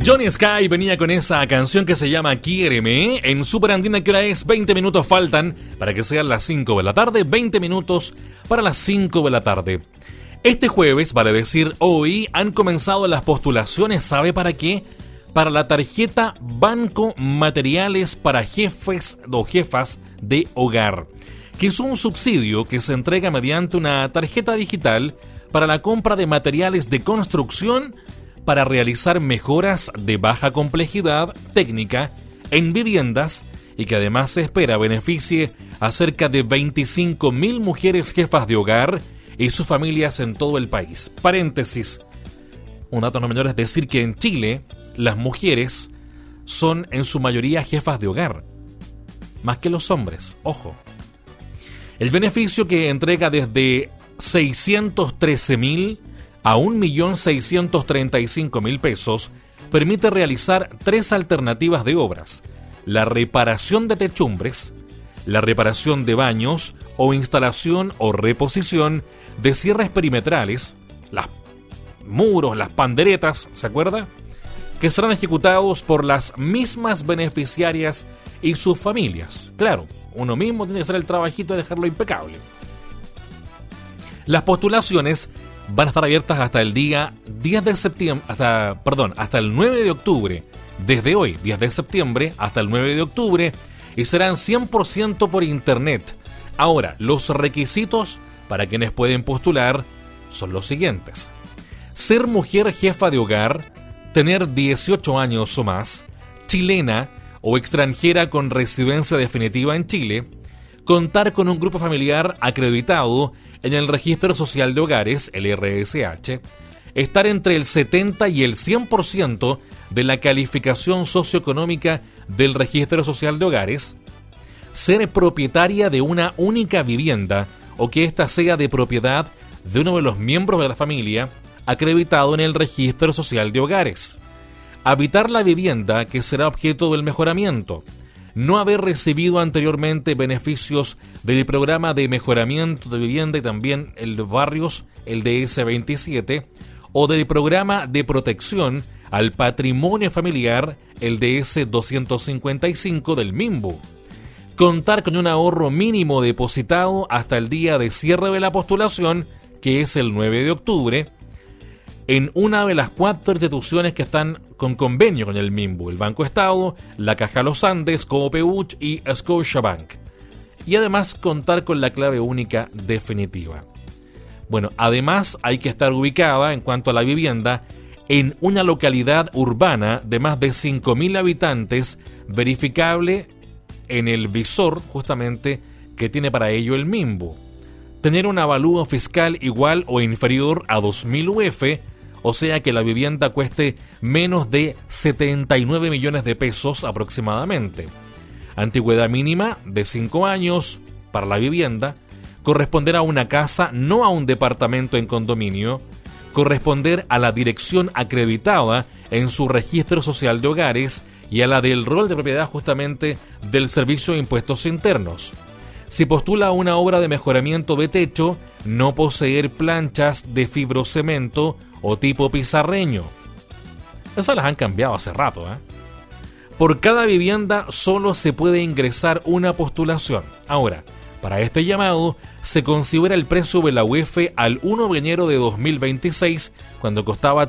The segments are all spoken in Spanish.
Johnny Sky venía con esa canción que se llama Quiéreme en Super Andina, que hora es 20 minutos faltan para que sean las 5 de la tarde, 20 minutos para las 5 de la tarde. Este jueves, vale decir hoy, han comenzado las postulaciones, ¿sabe para qué? Para la tarjeta Banco Materiales para Jefes o Jefas de Hogar, que es un subsidio que se entrega mediante una tarjeta digital para la compra de materiales de construcción para realizar mejoras de baja complejidad técnica en viviendas y que además se espera beneficie a cerca de 25.000 mujeres jefas de hogar y sus familias en todo el país. Paréntesis, un dato no menor es decir que en Chile las mujeres son en su mayoría jefas de hogar, más que los hombres, ojo. El beneficio que entrega desde 613.000 a 1.635.000 pesos permite realizar 3 alternativas de obras: la reparación de techumbres, la reparación de baños o instalación o reposición de cierres perimetrales, los muros, las panderetas, ¿se acuerda? Que serán ejecutados por las mismas beneficiarias y sus familias. Claro, uno mismo tiene que hacer el trabajito de dejarlo impecable. Las postulaciones van a estar abiertas hasta el día 10 de septiembre, hasta el 9 de octubre, desde hoy, 10 de septiembre, hasta el 9 de octubre, y serán 100% por internet. Ahora, los requisitos para quienes pueden postular son los siguientes: ser mujer jefa de hogar, tener 18 años o más, chilena o extranjera con residencia definitiva en Chile, contar con un grupo familiar acreditado en el Registro Social de Hogares, el RSH, estar entre el 70 y el 100% de la calificación socioeconómica del Registro Social de Hogares, ser propietaria de una única vivienda o que ésta sea de propiedad de uno de los miembros de la familia acreditado en el Registro Social de Hogares, habitar la vivienda que será objeto del mejoramiento, no haber recibido anteriormente beneficios del programa de mejoramiento de vivienda y también el de barrios, el DS27, o del programa de protección al patrimonio familiar, el DS255 del MIMBU. Contar con un ahorro mínimo depositado hasta el día de cierre de la postulación, que es el 9 de octubre, en una de las 4 instituciones que están con convenio con el MIMBU: el Banco Estado, la Caja Los Andes, Coopeuch y Scotiabank. Y además contar con la clave única definitiva. Bueno, además hay que estar ubicada, en cuanto a la vivienda, en una localidad urbana de más de 5.000 habitantes, verificable en el visor justamente que tiene para ello el MIMBU. Tener un avalúo fiscal igual o inferior a 2.000 UF, o sea que la vivienda cueste menos de 79 millones de pesos aproximadamente. Antigüedad mínima de 5 años para la vivienda. Corresponder a una casa, no a un departamento en condominio. Corresponder a la dirección acreditada en su registro social de hogares y a la del rol de propiedad justamente del Servicio de Impuestos Internos. Si postula una obra de mejoramiento de techo, no poseer planchas de fibrocemento o tipo pizarreño. Esas las han cambiado hace rato, ¿eh? Por cada vivienda solo se puede ingresar una postulación. Ahora, para este llamado se considera el precio de la UF al 1 de enero de 2026, cuando costaba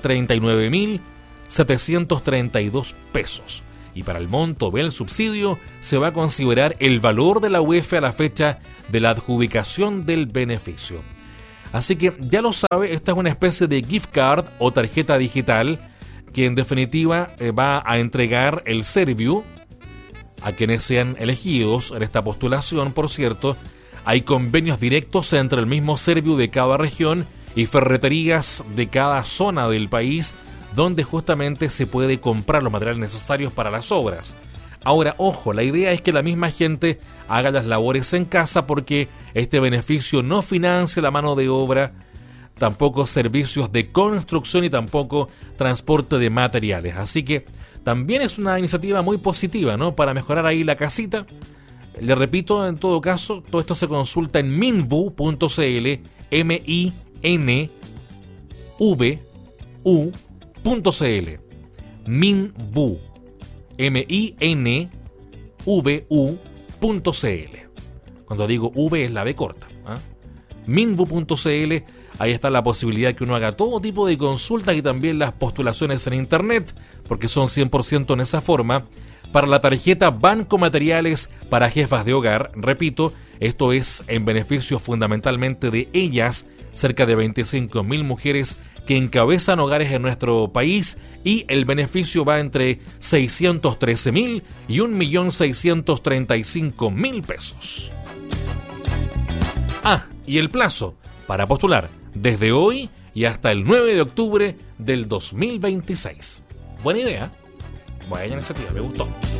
39.732 pesos. Y para el monto del subsidio se va a considerar el valor de la UF a la fecha de la adjudicación del beneficio. Así que ya lo sabe, esta es una especie de gift card o tarjeta digital que en definitiva va a entregar el Serviu a quienes sean elegidos en esta postulación. Por cierto, hay convenios directos entre el mismo Serviu de cada región y ferreterías de cada zona del país, donde justamente se puede comprar los materiales necesarios para las obras. Ahora, ojo, la idea es que la misma gente haga las labores en casa, porque este beneficio no financia la mano de obra, tampoco servicios de construcción y tampoco transporte de materiales. Así que también es una iniciativa muy positiva, ¿no?, para mejorar ahí la casita. Le repito, en todo caso, todo esto se consulta en minvu.cl, minvu.cl. Minvu, minvu.cl. Cuando digo V es la B corta. Minvu.cl, ahí está la posibilidad que uno haga todo tipo de consultas y también las postulaciones en internet, porque son 100% en esa forma. Para la tarjeta Banco Materiales para jefas de hogar, repito, esto es en beneficio fundamentalmente de ellas, cerca de 25.000 mujeres que encabezan hogares en nuestro país, y el beneficio va entre 613.000 y 1.635.000 pesos. Y el plazo para postular desde hoy y hasta el 9 de octubre del 2026. Buena idea, buena iniciativa, me gustó.